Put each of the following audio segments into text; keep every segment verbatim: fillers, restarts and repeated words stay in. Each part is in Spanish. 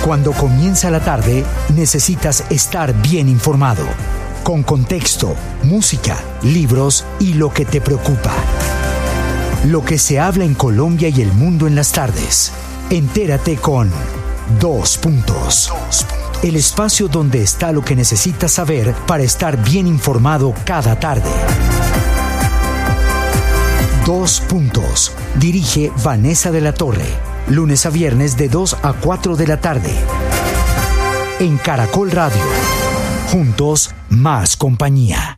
Cuando comienza la tarde, necesitas estar bien informado, con contexto, música, libros y lo que te preocupa. Lo que se habla en Colombia y el mundo en las tardes. Entérate con Dos Puntos. El espacio donde está lo que necesitas saber para estar bien informado cada tarde. Dos Puntos. Dirige Vanessa de la Torre. Lunes a viernes de dos a cuatro de la tarde. En Caracol Radio. Juntos, más compañía.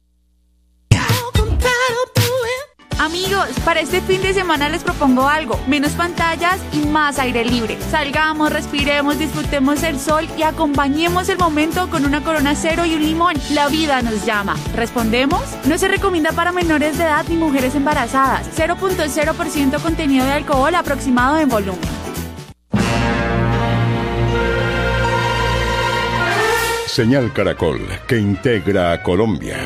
Amigos, para este fin de semana les propongo algo: menos pantallas y más aire libre. Salgamos, respiremos, disfrutemos el sol y acompañemos el momento con una Corona Cero y un limón. La vida nos llama. ¿Respondemos? No se recomienda para menores de edad ni mujeres embarazadas. cero punto cero por ciento contenido de alcohol aproximado en volumen. Señal Caracol, que integra a Colombia.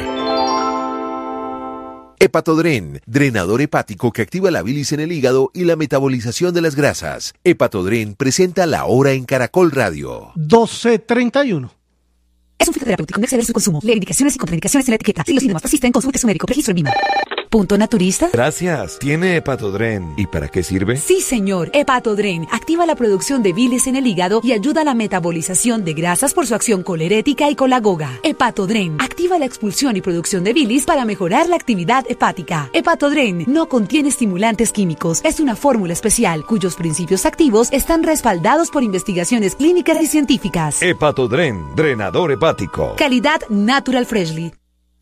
Hepatodren, drenador hepático que activa la bilis en el hígado y la metabolización de las grasas. Hepatodren presenta La Hora en Caracol Radio. doce treinta y uno. Es un fitoterapéutico, no exceder su consumo. Lee indicaciones y contraindicaciones en la etiqueta. Si los síntomas persisten, consulte a su médico. Registro en M I M A. ¿Punto naturista? Gracias. ¿Tiene Hepatodren? ¿Y para qué sirve? Sí, señor. Hepatodren activa la producción de bilis en el hígado y ayuda a la metabolización de grasas por su acción colerética y colagoga. Hepatodren activa la expulsión y producción de bilis para mejorar la actividad hepática. Hepatodren no contiene estimulantes químicos. Es una fórmula especial cuyos principios activos están respaldados por investigaciones clínicas y científicas. Hepatodren, drenador hepático. Calidad Natural Freshly.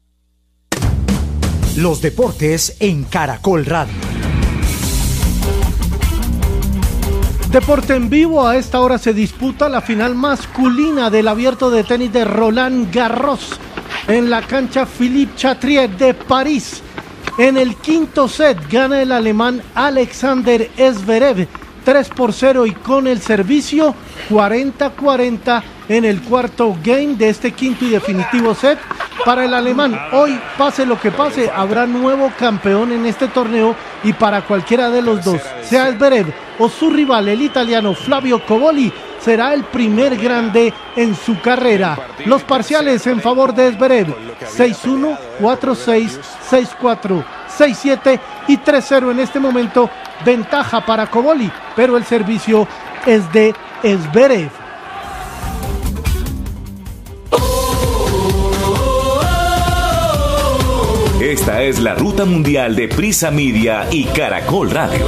Los deportes en Caracol Radio. Deporte en vivo. A esta hora se disputa la final masculina del Abierto de Tenis de Roland Garros en la cancha Philippe Chatrier de París. En el quinto set gana el alemán Alexander Zverev tres por cero y con el servicio cuarenta cuarenta en el cuarto game de este quinto y definitivo set para el alemán. Hoy, pase lo que pase, habrá nuevo campeón en este torneo y para cualquiera de los dos, sea Zverev o su rival, el italiano Flavio Cobolli, será el primer grande en su carrera. Los parciales en favor de Zverev: seis uno, cuatro seis, seis cuatro, seis siete y tres cero en este momento. Ventaja para Cobolli, pero el servicio es de Zverev. Esta es la ruta mundial de Prisa Media y Caracol Radio.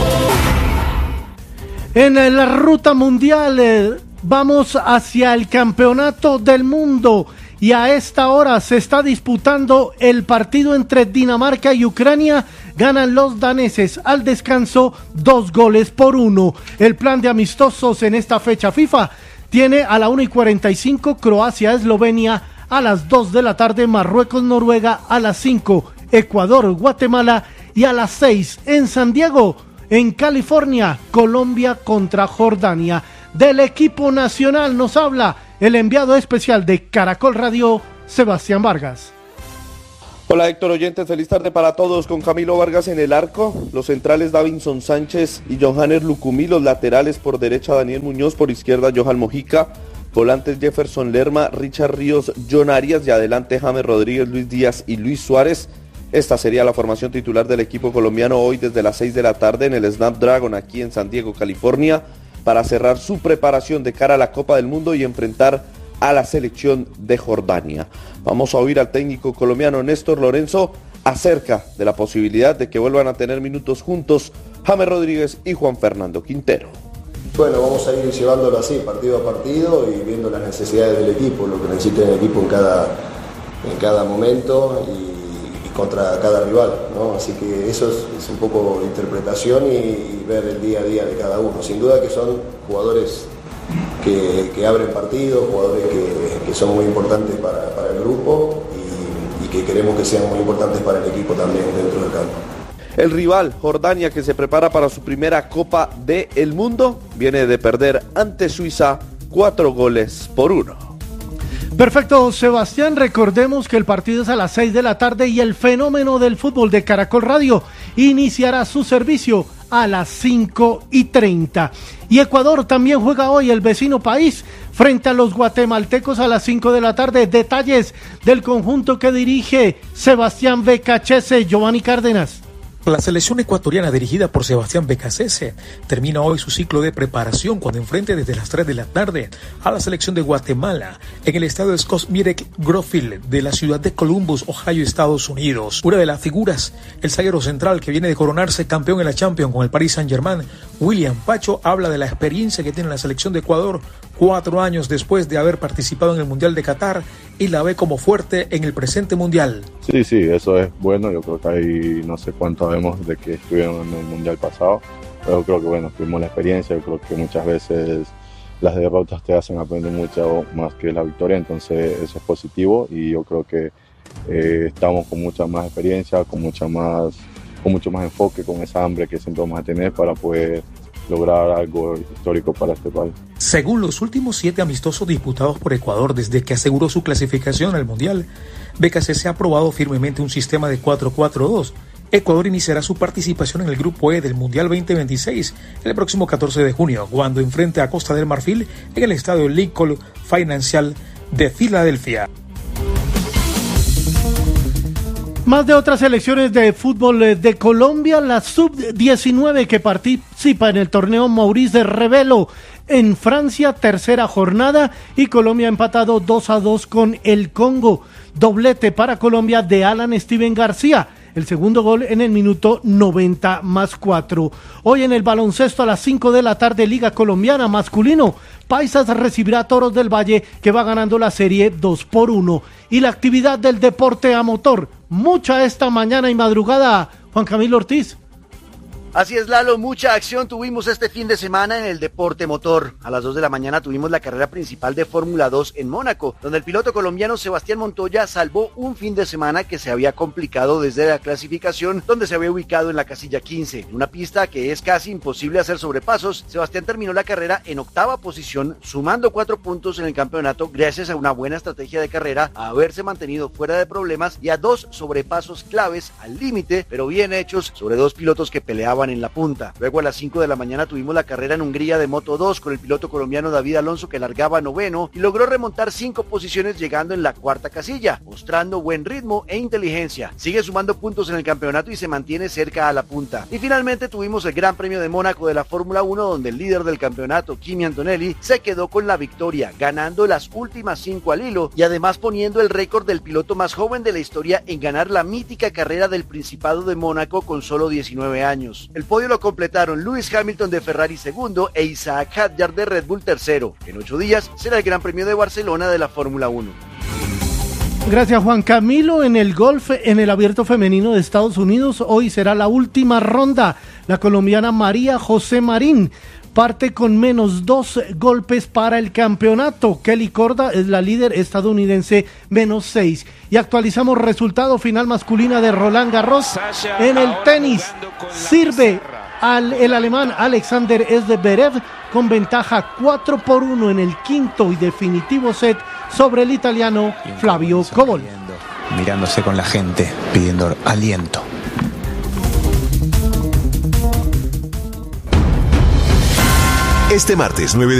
En la ruta mundial eh, vamos hacia el campeonato del mundo y a esta hora se está disputando el partido entre Dinamarca y Ucrania. Ganan los daneses al descanso dos goles por uno. El plan de amistosos en esta fecha FIFA tiene a la una y cuarenta y cinco Croacia-Eslovenia, a las dos de la tarde Marruecos-Noruega, a las cinco Ecuador-Guatemala y a las seis en San Diego, en California, Colombia contra Jordania. Del equipo nacional nos habla el enviado especial de Caracol Radio, Sebastián Vargas. Hola Héctor, oyentes, feliz tarde para todos. Con Camilo Vargas en el arco, los centrales Davinson Sánchez y Johannes Lucumí, los laterales por derecha Daniel Muñoz, por izquierda Johan Mojica, volantes Jefferson Lerma, Richard Ríos, John Arias y adelante James Rodríguez, Luis Díaz y Luis Suárez. Esta sería la formación titular del equipo colombiano hoy desde las seis de la tarde en el Snapdragon aquí en San Diego, California, para cerrar su preparación de cara a la Copa del Mundo y enfrentar a la selección de Jordania. Vamos a oír al técnico colombiano Néstor Lorenzo acerca de la posibilidad de que vuelvan a tener minutos juntos James Rodríguez y Juan Fernando Quintero. Bueno, vamos a ir llevándolo así, partido a partido y viendo las necesidades del equipo, lo que necesita el equipo en cada, en cada momento y, y contra cada rival, ¿no? Así que eso es, es un poco de interpretación y, y ver el día a día de cada uno. Sin duda que son jugadores que, que abren partidos, jugadores que, que son muy importantes para, para el grupo y, y que queremos que sean muy importantes para el equipo también dentro del campo. El rival, Jordania, que se prepara para su primera Copa del Mundo, viene de perder ante Suiza cuatro goles por uno. Perfecto, Sebastián, recordemos que el partido es a las seis de la tarde y el fenómeno del fútbol de Caracol Radio iniciará su servicio a las cinco y treinta. Y Ecuador también juega hoy, el vecino país, frente a los guatemaltecos a las cinco de la tarde. Detalles del conjunto que dirige Sebastián Becachese. Giovanni Cárdenas. La selección ecuatoriana dirigida por Sebastián Becachese termina hoy su ciclo de preparación cuando enfrente desde las tres de la tarde a la selección de Guatemala en el estadio Scott Mirek Grofield de la ciudad de Columbus, Ohio, Estados Unidos. Una de las figuras, el zaguero central que viene de coronarse campeón en la Champions con el Paris Saint-Germain, William Pacho, habla de la experiencia que tiene la selección de Ecuador cuatro años después de haber participado en el Mundial de Qatar y la ve como fuerte en el presente Mundial. Sí, sí, eso es bueno. Yo creo que hay no sé cuánto sabemos de que estuvieron en el Mundial pasado, pero yo creo que bueno, tuvimos la experiencia. Yo creo que muchas veces las derrotas te hacen aprender mucho más que la victoria, entonces eso es positivo y yo creo que eh, estamos con mucha más experiencia, con mucha más, con mucho más enfoque, con esa hambre que siempre vamos a tener para poder lograr algo histórico para este país. Según los últimos siete amistosos disputados por Ecuador desde que aseguró su clasificación al Mundial, Becachese ha aprobado firmemente un sistema de cuatro cuatro dos. Ecuador iniciará su participación en el Grupo E del Mundial veinte veintiséis el próximo catorce de junio, cuando enfrente a Costa del Marfil en el estadio Lincoln Financial de Filadelfia. Más de otras selecciones de fútbol de Colombia, la sub diecinueve que participa en el torneo Maurice Revelo en Francia, tercera jornada, y Colombia ha empatado dos a dos con el Congo. Doblete para Colombia de Alan Steven García, el segundo gol en el minuto noventa más cuatro. Hoy en el baloncesto a las cinco de la tarde, Liga Colombiana masculino, Paisas recibirá a Toros del Valle, que va ganando la serie dos por uno. Y la actividad del deporte a motor, mucha esta mañana y madrugada. Juan Camilo Ortiz. Así es, Lalo, mucha acción tuvimos este fin de semana en el deporte motor. A las dos de la mañana tuvimos la carrera principal de Fórmula dos en Mónaco, donde el piloto colombiano Sebastián Montoya salvó un fin de semana que se había complicado desde la clasificación, donde se había ubicado en la casilla quince. En una pista que es casi imposible hacer sobrepasos, Sebastián terminó la carrera en octava posición, sumando cuatro puntos en el campeonato gracias a una buena estrategia de carrera, a haberse mantenido fuera de problemas y a dos sobrepasos claves al límite, pero bien hechos sobre dos pilotos que peleaban en la punta. Luego a las cinco de la mañana tuvimos la carrera en Hungría de Moto dos con el piloto colombiano David Alonso, que largaba noveno y logró remontar cinco posiciones llegando en la cuarta casilla, mostrando buen ritmo e inteligencia. Sigue sumando puntos en el campeonato y se mantiene cerca a la punta. Y finalmente tuvimos el Gran Premio de Mónaco de la Fórmula uno, donde el líder del campeonato, Kimi Antonelli, se quedó con la victoria, ganando las últimas cinco al hilo y además poniendo el récord del piloto más joven de la historia en ganar la mítica carrera del Principado de Mónaco con solo diecinueve años. El podio lo completaron Lewis Hamilton de Ferrari segundo e Isaac Hadjar de Red Bull tercero. En ocho días será el Gran Premio de Barcelona de la Fórmula uno. Gracias, Juan Camilo. En el golf, en el abierto femenino de Estados Unidos, hoy será la última ronda. La colombiana María José Marín parte con menos dos golpes para el campeonato. Kelly Korda es la líder estadounidense, menos seis. Y actualizamos resultado final masculina de Roland Garros. En el tenis sirve al el alemán Alexander Zverev con ventaja cuatro por uno en el quinto y definitivo set sobre el italiano Flavio Cobolli. Mirándose con la gente, pidiendo aliento. Este martes nueve de